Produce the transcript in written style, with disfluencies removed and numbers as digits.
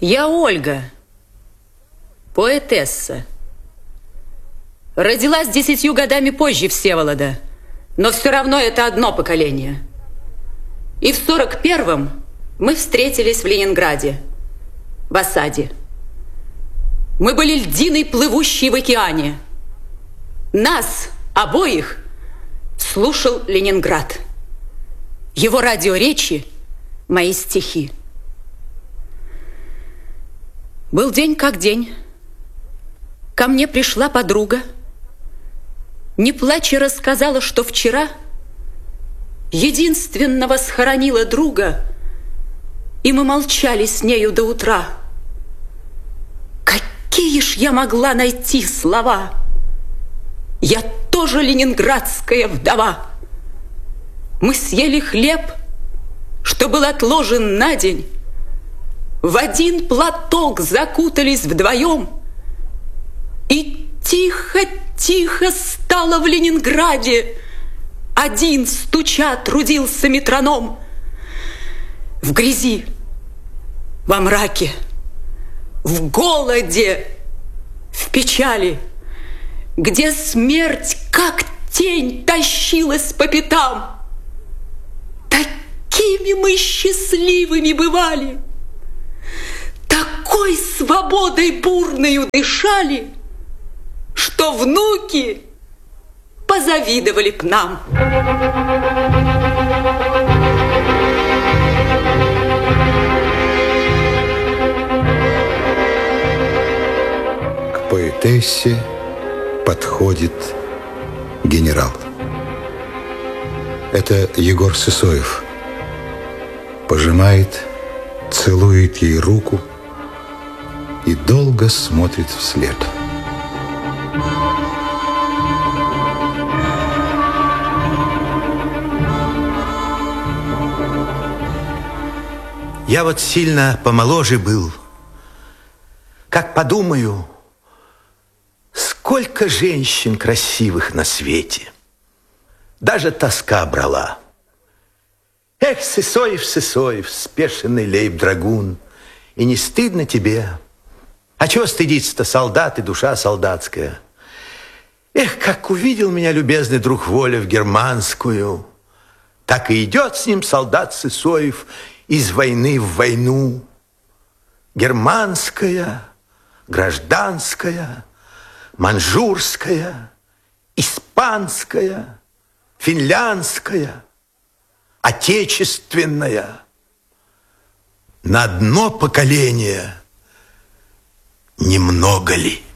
Я Ольга, поэтесса. Родилась 10 годами позже Всеволода, но все равно это одно поколение. И в 41-м мы встретились в Ленинграде, в осаде. Мы были льдиной, плывущей в океане. Нас обоих слушал Ленинград. Его радиоречи, мои стихи. Был день как день. Ко мне пришла подруга. Не плача рассказала, что вчера единственного схоронила друга, и мы молчали с нею до утра. Какие ж я могла найти слова? Я тоже ленинградская вдова. Мы съели хлеб, что был отложен на день, в один платок закутались вдвоем, и тихо-тихо стало в Ленинграде. Один, стуча, трудился метроном. В грязи, во мраке, в голоде, в печали, где смерть, как тень, тащилась по пятам. Такими мы счастливыми бывали, такой свободой бурною дышали, что внуки позавидовали б нам. К поэтессе подходит генерал. Это Егор Сысоев. Пожимает, целует ей руку и долго смотрит вслед. Я вот сильно помоложе был. Как подумаю, сколько женщин красивых на свете. Даже тоска брала. Эх, Сысоев, Сысоев, спешенный лейб-драгун, и не стыдно тебе? А чего стыдиться-то, солдат и душа солдатская? Эх, как увидел меня любезный друг Воля в германскую, так и идет с ним солдат Сысоев из войны в войну. Германская, гражданская, манжурская, испанская, финляндская, отечественная. На одно поколение немного ли?